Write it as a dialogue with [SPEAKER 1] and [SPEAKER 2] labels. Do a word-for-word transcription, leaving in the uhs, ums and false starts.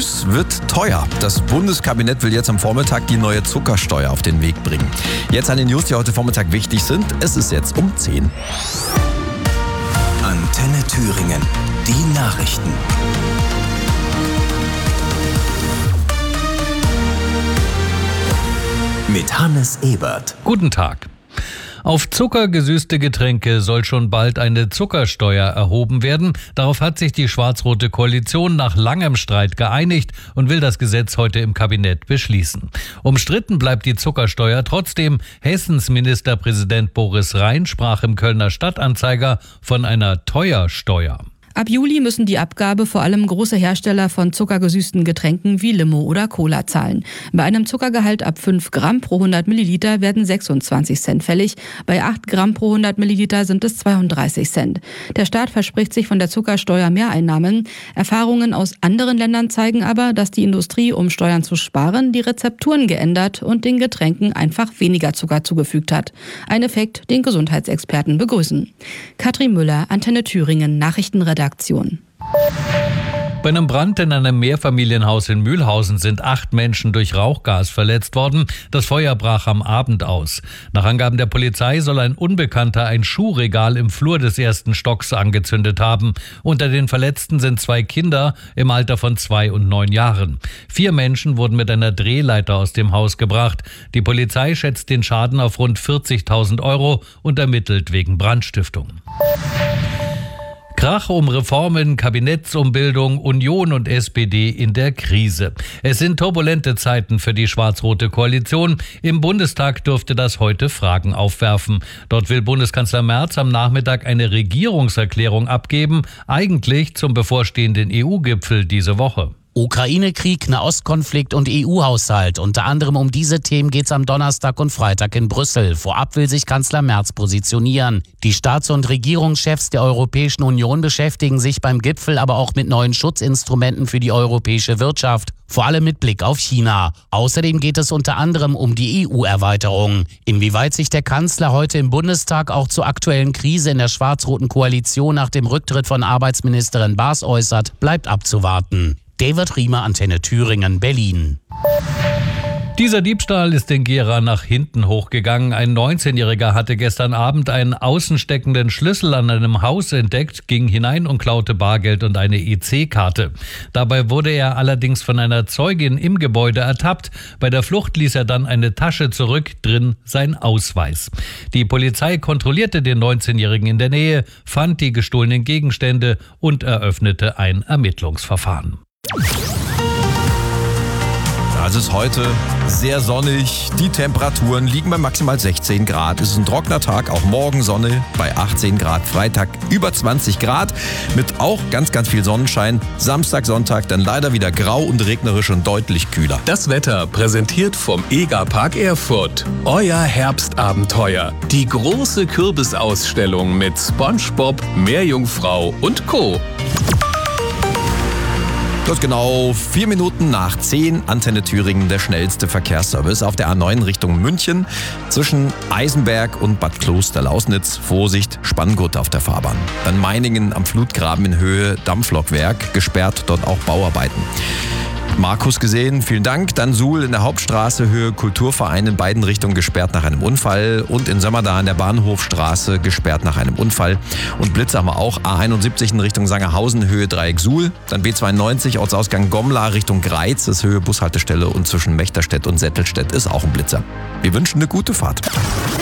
[SPEAKER 1] Süß wird teuer. Das Bundeskabinett will jetzt am Vormittag die neue Zuckersteuer auf den Weg bringen. Jetzt an den News, die heute Vormittag wichtig sind. Es ist jetzt um zehn.
[SPEAKER 2] Antenne Thüringen. Die Nachrichten. Mit Hannes Ebert.
[SPEAKER 3] Guten Tag. Auf zuckergesüßte Getränke soll schon bald eine Zuckersteuer erhoben werden. Darauf hat sich die schwarz-rote Koalition nach langem Streit geeinigt und will das Gesetz heute im Kabinett beschließen. Umstritten bleibt die Zuckersteuer trotzdem. Hessens Ministerpräsident Boris Rhein sprach im Kölner Stadtanzeiger von einer Teuersteuer.
[SPEAKER 4] Ab Juli müssen die Abgabe vor allem große Hersteller von zuckergesüßten Getränken wie Limo oder Cola zahlen. Bei einem Zuckergehalt ab fünf Gramm pro hundert Milliliter werden sechsundzwanzig Cent fällig. Bei acht Gramm pro hundert Milliliter sind es zweiunddreißig Cent. Der Staat verspricht sich von der Zuckersteuer Mehreinnahmen. Erfahrungen aus anderen Ländern zeigen aber, dass die Industrie, um Steuern zu sparen, die Rezepturen geändert und den Getränken einfach weniger Zucker zugefügt hat. Ein Effekt, den Gesundheitsexperten begrüßen. Katrin Müller, Antenne Thüringen, Nachrichtenredaktion.
[SPEAKER 3] Bei einem Brand in einem Mehrfamilienhaus in Mühlhausen sind acht Menschen durch Rauchgas verletzt worden. Das Feuer brach am Abend aus. Nach Angaben der Polizei soll ein Unbekannter ein Schuhregal im Flur des ersten Stocks angezündet haben. Unter den Verletzten sind zwei Kinder im Alter von zwei und neun Jahren. Vier Menschen wurden mit einer Drehleiter aus dem Haus gebracht. Die Polizei schätzt den Schaden auf rund vierzigtausend Euro und ermittelt wegen Brandstiftung. Krach um Reformen, Kabinettsumbildung, Union und S P D in der Krise. Es sind turbulente Zeiten für die schwarz-rote Koalition. Im Bundestag dürfte das heute Fragen aufwerfen. Dort will Bundeskanzler Merz am Nachmittag eine Regierungserklärung abgeben, eigentlich zum bevorstehenden E U-Gipfel diese Woche.
[SPEAKER 5] Ukraine-Krieg, Nahostkonflikt und E U-Haushalt. Unter anderem um diese Themen geht's am Donnerstag und Freitag in Brüssel. Vorab will sich Kanzler Merz positionieren. Die Staats- und Regierungschefs der Europäischen Union beschäftigen sich beim Gipfel aber auch mit neuen Schutzinstrumenten für die europäische Wirtschaft, vor allem mit Blick auf China. Außerdem geht es unter anderem um die E U-Erweiterung. Inwieweit sich der Kanzler heute im Bundestag auch zur aktuellen Krise in der schwarz-roten Koalition nach dem Rücktritt von Arbeitsministerin Baas äußert, bleibt abzuwarten. David Riemer, Antenne Thüringen, Berlin.
[SPEAKER 3] Dieser Diebstahl ist in Gera nach hinten hochgegangen. Ein neunzehnjähriger hatte gestern Abend einen außensteckenden Schlüssel an einem Haus entdeckt, ging hinein und klaute Bargeld und eine E C-Karte. Dabei wurde er allerdings von einer Zeugin im Gebäude ertappt. Bei der Flucht ließ er dann eine Tasche zurück, drin sein Ausweis. Die Polizei kontrollierte den neunzehnjährigen in der Nähe, fand die gestohlenen Gegenstände und eröffnete ein Ermittlungsverfahren.
[SPEAKER 1] Es ist heute sehr sonnig. Die Temperaturen liegen bei maximal sechzehn Grad. Es ist ein trockener Tag, auch morgen Sonne bei achtzehn Grad. Freitag über zwanzig Grad mit auch ganz, ganz viel Sonnenschein. Samstag, Sonntag dann leider wieder grau und regnerisch und deutlich kühler.
[SPEAKER 6] Das Wetter präsentiert vom Egerpark Erfurt. Euer Herbstabenteuer. Die große Kürbisausstellung mit SpongeBob, Meerjungfrau und Co.
[SPEAKER 1] Dort genau vier Minuten nach zehn, Antenne Thüringen, der schnellste Verkehrsservice auf der A neun Richtung München zwischen Eisenberg und Bad Kloster-Lausnitz. Vorsicht, Spanngurt auf der Fahrbahn. Dann Meiningen am Flutgraben in Höhe Dampflokwerk, gesperrt, dort auch Bauarbeiten. Markus gesehen, vielen Dank. Dann Suhl in der Hauptstraße, Höhe Kulturverein in beiden Richtungen gesperrt nach einem Unfall. Und in Sömmerda an der Bahnhofstraße gesperrt nach einem Unfall. Und Blitz haben wir auch, A einundsiebzig in Richtung Sangerhausen, Höhe Dreieck Suhl. Dann B zweiundneunzig, Ortsausgang Gomla Richtung Greiz, ist Höhe Bushaltestelle. Und zwischen Mechterstedt und Settelstedt ist auch ein Blitzer. Wir wünschen eine gute Fahrt.